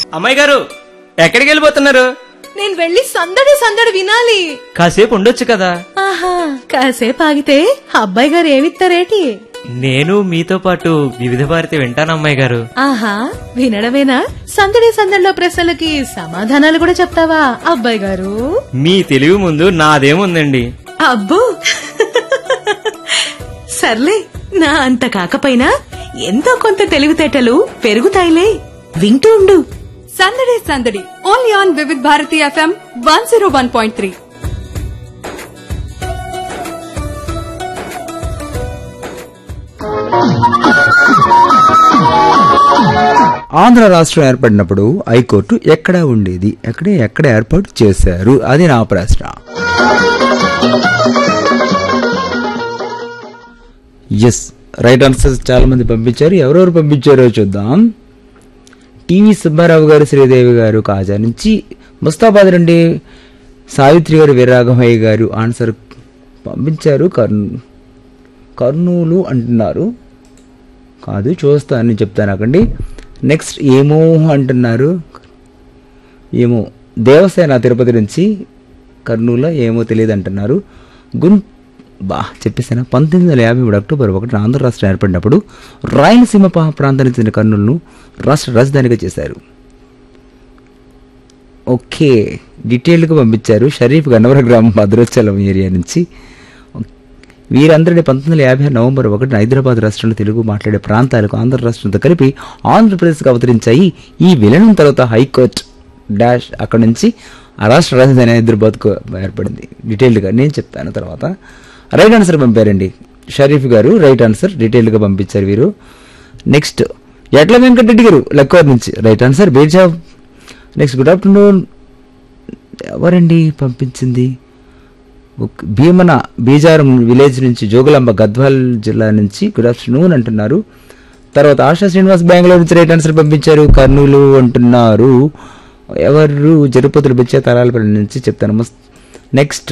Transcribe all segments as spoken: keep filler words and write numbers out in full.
అమ్మాయి గారు ఎక్కడికి వెళ్ళిపోతున్నారు? నేను వెళ్ళి సందడి సందడి వినాలి. కాసేపు ఉండొచ్చు కదా. ఆహా, కాసేపు ఆగితే అబ్బాయి గారు ఏమిస్తారేటి? నేను మీతో పాటు వివిధ భారతి వింటాను అమ్మాయి గారు. ఆహా, వినడమేనా? సందడి సందడిలో ప్రశ్నలకి సమాధానాలు కూడా చెప్తావా అబ్బాయి గారు? మీ తెలివి ముందు నాదేముందండి. అబ్బో సర్లే, నా అంత కాకపోయినా ఎంతో కొంత తెలివితేటలు పెరుగుతాయిలే. వింటూ ఉండు సందడి సందడి ఓన్లీ ఆన్ వివిధ Bharati FM one zero one point three. Andhra రాష్ట్రం ఏర్పడినప్పుడు హైకోర్టు ఎక్కడ ఉండేది, ఎక్కడ ఎక్కడ ఏర్పాటు చేశారు? అది నా ప్రశ్న. ఎస్, రైట్ ఆన్సర్స్ చాలా మంది పంపించారు. ఎవరెవరు పంపించారో చూద్దాం. టీవీ సుబ్బారావు గారు, శ్రీదేవి గారు కాజా నుంచి, ముస్తాబాద్ నుండి సావిత్రి గారు, వీరరాఘవయ్య గారు ఆన్సర్ పంపించారు. కర్నూ కర్నూలు అంటున్నారు. కాదు, చూస్తాను చెప్తాను అకండి. నెక్స్ట్ ఏమో అంటున్నారు. ఏమో దేవసేన తిరుపతి నుంచి కర్నూలులో ఏమో తెలియదు అంటున్నారు. గుం బా చెప్పేసాను. పంతొమ్మిది వందల యాభై మూడు అక్టోబర్ ఒకటి ఆంధ్ర రాష్ట్రం ఏర్పడినప్పుడు రాయలసీమ ప్రాంతానికి చెందిన కర్నూలును రాష్ట్ర రాజధానిగా చేశారు. ఓకే, డీటెయిల్గా పంపించారు. షరీఫ్ గన్నవర గ్రామం భద్రాచలం ఏరియా నుంచి. వీరందరినీ పంతొమ్మిది వందల యాభై నవంబర్ ఒకటిన హైదరాబాద్ రాష్ట్రంలో తెలుగు మాట్లాడే ప్రాంతాలకు ఆంధ్ర రాష్ట్రంతో కలిపి ఆంధ్రప్రదేశ్కి అవతరించాయి. ఈ విలీనం తర్వాత హైకోర్టు డాష్ అక్కడ నుంచి ఆ రాష్ట్ర రాజధాని హైదరాబాద్కు ఏర్పడింది. డీటెయిల్డ్గా నేను చెప్తాను తర్వాత. రైట్ ఆన్సర్ పంపారండి షరీఫ్ గారు. రైట్ ఆన్సర్ డీటెయిల్డ్గా పంపించారు వీరు. నెక్స్ట్ ఎట్ల వెంకటరెడ్డి గారు లక్కవర్ నుంచి right answer. Bheja next good afternoon. ఎవరండి పంపించింది? భీమన బీజారం విలేజ్ నుంచి జోగులాంబ గద్వాల్ జిల్లా నుంచి గుడ్ ఆఫ్టర్నూన్ అంటున్నారు. తర్వాత ఆశా శ్రీనివాస్ బెంగళూరు నుంచి రైట్ ఆన్సర్ పంపించారు. కర్నూలు అంటున్నారు. ఎవరు? జరుపతులు బిచ్చే తరాలపల్లి నుంచి చెప్తాను. నెక్స్ట్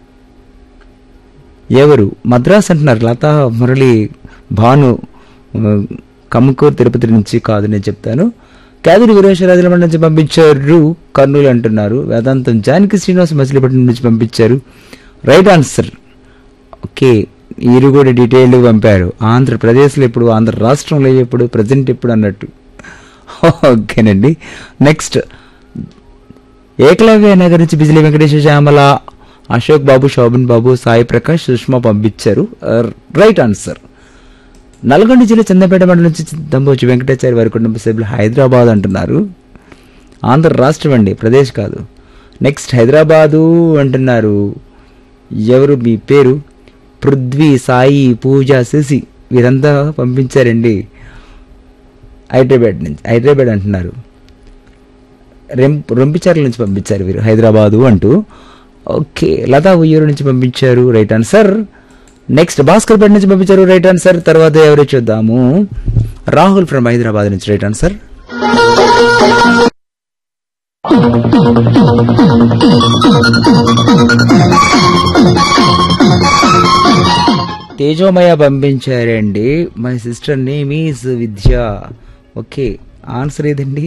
ఎవరు? మద్రాస్ అంటున్నారు. లతా మురళి భాను కమ్మకూరు తిరుపతి నుంచి. కాదు, నేను చెప్తాను. కాదిరి వీరేశ్వరాజుల మండలి నుంచి పంపించారు. కర్నూలు అంటున్నారు. వేదాంతం జానకి శ్రీనివాస్ మచిలీపట్నం నుంచి పంపించారు. Right answer. ఓకే, వీరు కూడా డీటెయిల్డ్ పంపారు. ఆంధ్రప్రదేశ్లో ఎప్పుడు, ఆంధ్ర రాష్ట్రంలో ఎప్పుడు, ప్రజెంట్ ఎప్పుడు అన్నట్టు. ఓకేనండి. నెక్స్ట్ ఏకలవ్య నగర్ నుంచి బిజిలీ వెంకటేశ్వర, శ్యామల, అశోక్ బాబు, శోభన్ బాబు, సాయి ప్రకాష్, సుష్మా పంపించారు. Right answer. నల్గొండ జిల్లా చందంపేట మండలం నుంచి దంబోచి వెంకటాచారి వారి కుటుంబ సభ్యులు హైదరాబాద్ అంటున్నారు. ఆంధ్ర రాష్ట్రం అండి, ప్రదేశ్ కాదు. నెక్స్ట్ హైదరాబాదు అంటున్నారు. ఎవరు? మీ పేరు? పృథ్వీ, సాయి, పూజ, శశి వీరంతా పంపించారండి హైదరాబాద్ నుంచి. హైదరాబాద్ అంటున్నారు. రెం రొంపిచర్ల నుంచి పంపించారు వీరు హైదరాబాదు అంటూ. ఓకే, లతా ఉయ్యూరు నుంచి పంపించారు. Right answer. నెక్స్ట్ భాస్కర్పేట నుంచి పంపించారు. Right answer. తర్వాత ఎవరు చూద్దాము. రాహుల్ ఫ్రమ్ హైదరాబాద్ నుంచి రైట్ ఆన్సర్. తేజోమయ పంపించారండి. My sister name is Vidya. Okay, answer ఏదండి?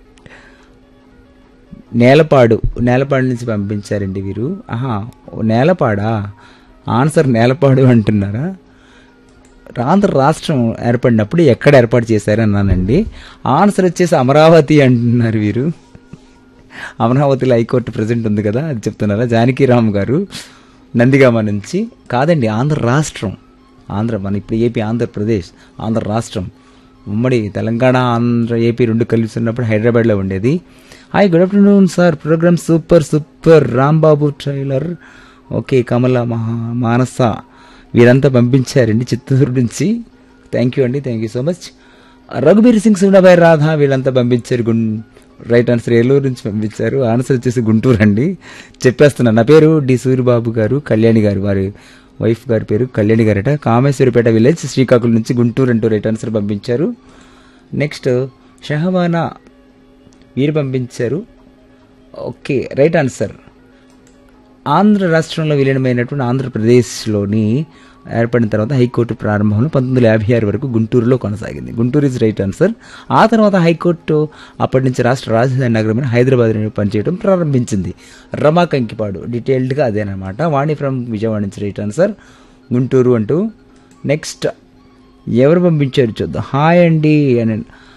నేలపాడు. నేలపాడు నుంచి పంపించారండి వీరు. ఆహా, నేలపాడా? ఆన్సర్ నేలపాడు అంటున్నారా? ఆంధ్ర రాష్ట్రం ఏర్పడినప్పుడు ఎక్కడ ఏర్పాటు చేశారన్నానండి. ఆన్సర్ వచ్చేసి అమరావతి అంటున్నారు వీరు. అమరావతిలో హైకోర్టు ప్రజెంట్ ఉంది కదా, అది చెప్తున్నారా? జానకిరామ్ గారు నందిగామ నుంచి. కాదండి, ఆంధ్ర రాష్ట్రం. ఆంధ్ర మన ఇప్పుడు ఏపీ, ఆంధ్రప్రదేశ్, ఆంధ్ర రాష్ట్రం. ఉమ్మడి తెలంగాణ, ఆంధ్ర, ఏపీ రెండు కలిసి ఉన్నప్పుడు హైదరాబాద్లో ఉండేది. Hi, good afternoon sir, programme super super. Rambabu trailer. Okay, కమల, మహా మానస వీరంతా పంపించారండి చిత్తూరు నుంచి. థ్యాంక్ యూ అండి, thank you so much. Raghubir Singh, సుండబాయ్, Radha వీళ్ళంతా పంపించారు. గుం రైట్ ఆన్సర్ ఏలూరు నుంచి పంపించారు. ఆన్సర్ వచ్చేసి గుంటూరు అండి. చెప్పేస్తున్నాను. నా పేరు డి సూరిబాబు గారు, కళ్యాణి గారు, వారి వైఫ్ గారి పేరు కళ్యాణి గారట. కామేశ్వరిపేట విలేజ్, శ్రీకాకుళం నుంచి గుంటూరు అంటూ రైట్ ఆన్సర్ పంపించారు. నెక్స్ట్ షహబానా వీరు పంపించారు. Okay, right answer. ఆంధ్ర రాష్ట్రంలో విలీనమైనటువంటి ఆంధ్రప్రదేశ్లోని ఏర్పడిన తర్వాత హైకోర్టు ప్రారంభంలో పంతొమ్మిది వందల యాభై ఆరు వరకు గుంటూరులో కొనసాగింది. Guntur is right answer. ఆ తర్వాత హైకోర్టు అప్పటి నుంచి రాష్ట్ర రాజధాని నగరమైన హైదరాబాద్ పనిచేయడం ప్రారంభించింది. రమా కంకిపాడు డీటెయిల్డ్గా అదేనమాట. వాణి ఫ్రమ్ విజయవాడ నుంచి రైట్ ఆన్సర్. గుంటూరు అంటూ నెక్స్ట్ ఎవరు పంపించారు చూద్దాం. హాయ్ అండి అని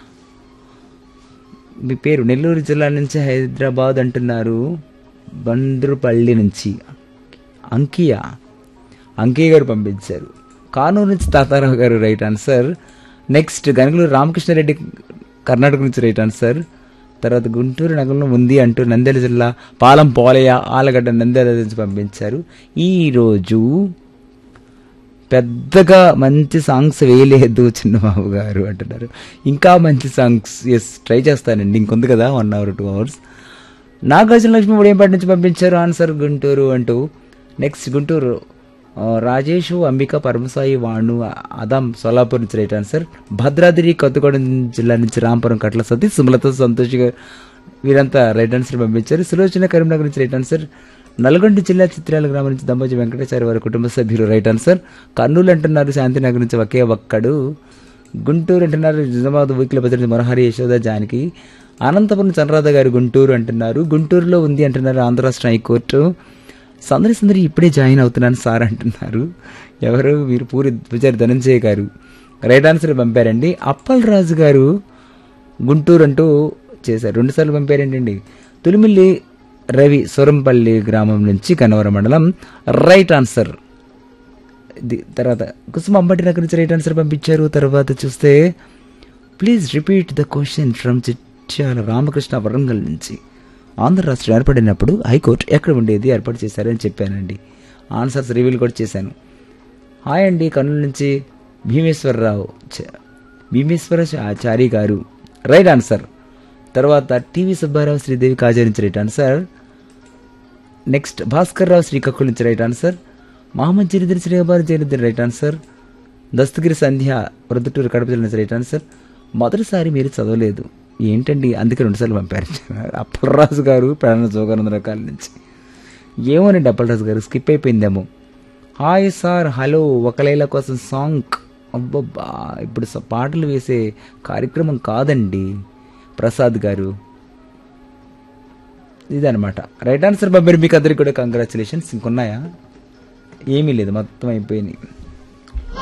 మీ పేరు నెల్లూరు జిల్లా నుంచి హైదరాబాద్ అంటున్నారు. బండ్రుపల్లి నుంచి అంకియా అంకయ్య గారు పంపించారు. కానూరు నుంచి తాతారావు గారు right answer. Next Ganuguluru Ramakrishna Reddy Karnataka నుంచి రైట్ ఆన్సర్. తర్వాత గుంటూరు నగరంలో ఉంది అంటూ నంద్యాల జిల్లా పాలం పోలయ్య ఆలగడ్డ నంద్యాల నుంచి పంపించారు. ఈరోజు పెద్దగా మంచి సాంగ్స్ వేయలేదు చిన్నబాబు గారు అంటున్నారు. ఇంకా మంచి సాంగ్స్ ఎస్ ట్రై చేస్తానండి, ఇంకొంది కదా one hour two hours. Nagarjuna Lakshmi ఉదయంపాటి నుంచి పంపించారు ఆన్సర్ గుంటూరు అంటూ. నెక్స్ట్ గుంటూరు రాజేష్ అంబిక పరమసాయి వాణు అదాం సోలాపూర్ నుంచి రైట్ ఆన్సర్. భద్రాద్రి కొత్తగూడెం జిల్లా నుంచి రాంపురం కట్ల సతీష్ సుమలత సంతోష్ గారు వీరంతా రైట్ ఆన్సర్ పంపించారు. సులోచన కరీంనగర్ నుంచి రైట్ ఆన్సర్. నల్గొండ జిల్లా చిత్రాల గ్రామం నుంచి దమ్మోజి వెంకటాచారి వారి కుటుంబ సభ్యులు రైట్ ఆన్సర్. కర్నూలు అంటున్నారు శాంతినగర్ నుంచి ఒకే ఒక్కడు. గుంటూరు అంటున్నారు నిజామాబాద్ వీక్ల ప్రతినిధి మొరహరి యశోద జానకి. అనంతపురం చంద్రరాధ గారు గుంటూరు అంటున్నారు. గుంటూరులో ఉంది అంటున్నారు ఆంధ్ర రాష్ట్ర హైకోర్టు. సందరి సందరి ఇప్పుడే జాయిన్ అవుతున్నాను సార్ అంటున్నారు. ఎవరు మీరు? పూరి పూజారి ధనంజయ్ గారు రైట్ ఆన్సర్ పంపారండి. అప్పల్ రాజు గారు గుంటూరు అంటూ చేశారు, రెండుసార్లు పంపారండి. తులిమిల్లి రవి సొరంపల్లి గ్రామం నుంచి కనవరం మండలం రైట్ ఆన్సర్. తర్వాత కుసుమ అంబటి నగర్ నుంచి రైట్ ఆన్సర్ పంపించారు. తర్వాత చూస్తే please repeat the question from Chityal Ramakrishna Warangal నుంచి. ఆంధ్ర రాష్ట్రం ఏర్పడినప్పుడు హైకోర్టు ఎక్కడ ఉండేది ఏర్పాటు చేశారని చెప్పానండి. ఆన్సర్స్ రివీల్ కూడా చేశాను. హాయ్ అండి కర్నూలు నుంచి భీమేశ్వరరావు భీమేశ్వర చారి గారు రైట్ ఆన్సర్. తర్వాత టీవీ సుబ్బారావు శ్రీదేవి కాజా నుంచి right answer. Next Bhaskar Rao Srikakulam నుంచి right answer. Mohammed జరీదర్ శ్రీబారు జరీదర్ right answer. Dastagiri సంధ్య ప్రొద్దుటూరు కడప జిల్లా నుంచి రైట్ ఆన్సర్. మొదటిసారి మీరు చదవలేదు ఏంటండి, అందుకే రెండుసార్లు పంపారు. అప్పలరాజు గారు ప్రాణ జోగానంద రకాల నుంచి. ఏమోనండి అప్పలరాజు గారు స్కిప్ అయిపోయిందేమో. హాయ్ సార్ హలో ఒకలైల కోసం సాంగ్. అబ్బబ్బా ఇప్పుడు పాటలు వేసే కార్యక్రమం కాదండి ప్రసాద్ గారు. ఇదనమాట రైట్ ఆన్సర్ పంపారు. మీకు అందరికి కూడా కంగ్రాచులేషన్స్. ఇంకొన్నాయా? ఏమీ లేదు, మొత్తం అయిపోయినాయి.